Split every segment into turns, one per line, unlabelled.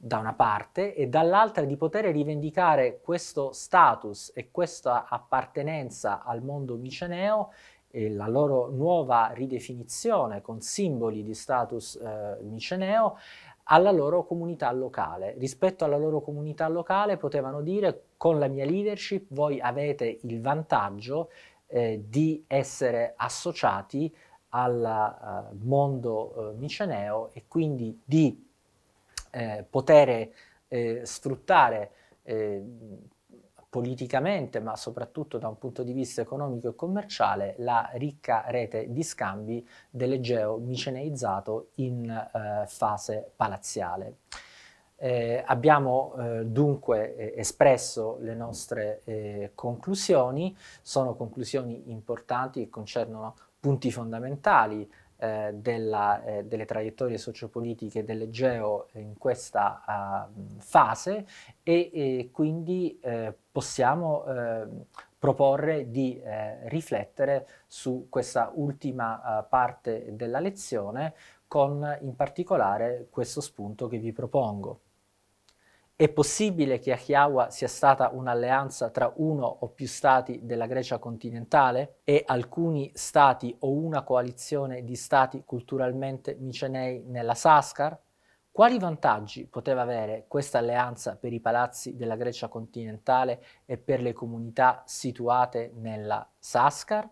da una parte, e dall'altra di poter rivendicare questo status e questa appartenenza al mondo miceneo e la loro nuova ridefinizione con simboli di status miceneo alla loro comunità locale. Rispetto alla loro comunità locale potevano dire: con la mia leadership voi avete il vantaggio di essere associati al mondo miceneo e quindi di poter sfruttare politicamente, ma soprattutto da un punto di vista economico e commerciale, la ricca rete di scambi dell'Egeo miceneizzato in fase palaziale. Abbiamo dunque espresso le nostre conclusioni. Sono conclusioni importanti che concernono punti fondamentali delle traiettorie sociopolitiche dell'Egeo in questa fase e quindi possiamo proporre di riflettere su questa ultima parte della lezione con in particolare questo spunto che vi propongo. È possibile che Ahiawa sia stata un'alleanza tra uno o più stati della Grecia continentale e alcuni stati o una coalizione di stati culturalmente micenei nella Saskar? Quali vantaggi poteva avere questa alleanza per i palazzi della Grecia continentale e per le comunità situate nella Saskar?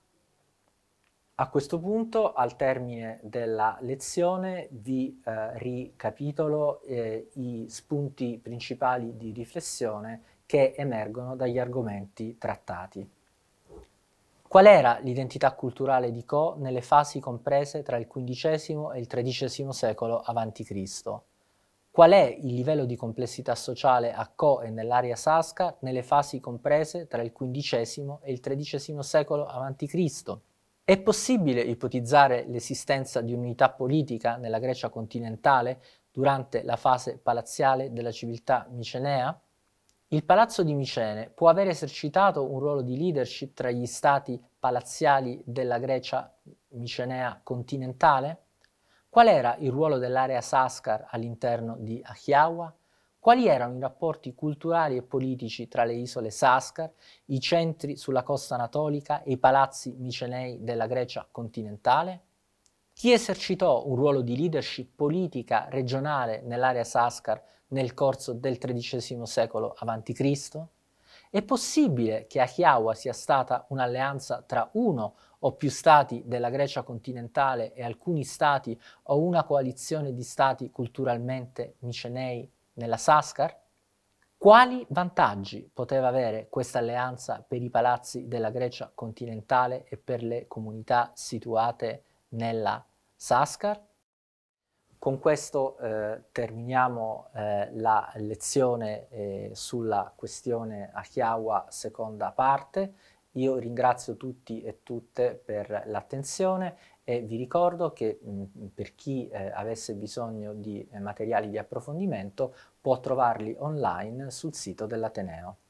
A questo punto, al termine della lezione, vi ricapitolo i spunti principali di riflessione che emergono dagli argomenti trattati. Qual era l'identità culturale di Ko nelle fasi comprese tra il XV e il XIII secolo a.C.? Qual è il livello di complessità sociale a Ko e nell'area Saskar nelle fasi comprese tra il XV e il XIII secolo a.C.? È possibile ipotizzare l'esistenza di un'unità politica nella Grecia continentale durante la fase palaziale della civiltà micenea? Il palazzo di Micene può aver esercitato un ruolo di leadership tra gli stati palaziali della Grecia micenea continentale? Qual era il ruolo dell'area Saskar all'interno di Ahiawa? Quali erano i rapporti culturali e politici tra le isole Saskar, i centri sulla costa anatolica e i palazzi micenei della Grecia continentale? Chi esercitò un ruolo di leadership politica regionale nell'area Saskar nel corso del XIII secolo a.C.? È possibile che Ahiawa sia stata un'alleanza tra uno o più stati della Grecia continentale e alcuni stati o una coalizione di stati culturalmente micenei nella Saskar? Quali vantaggi poteva avere questa alleanza per i palazzi della Grecia continentale e per le comunità situate nella Saskar? Con questo terminiamo la lezione sulla questione Ahiawa seconda parte. Io ringrazio tutti e tutte per l'attenzione e vi ricordo che per chi avesse bisogno di materiali di approfondimento può trovarli online sul sito dell'Ateneo.